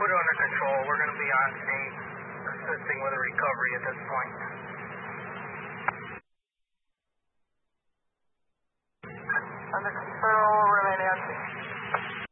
put it under control. We're going to be on scene assisting with the recovery at this point. Under control, remain empty.